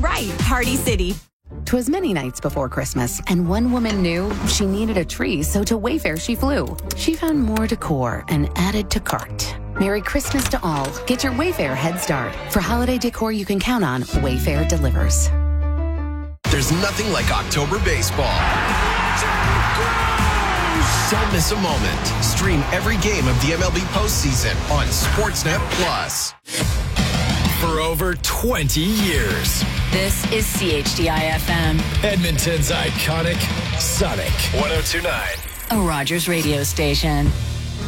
right, Party City. 'Twas many nights before Christmas, and one woman knew she needed a tree, so to Wayfair she flew. She found more decor and added to cart. Merry Christmas to all. Get your Wayfair head start. For holiday decor you can count on, Wayfair delivers. There's nothing like October baseball. Don't miss a moment. Stream every game of the MLB postseason on Sportsnet Plus. For over 20 years. This is CHDI-FM. Edmonton's iconic Sonic 102.9. A Rogers radio station.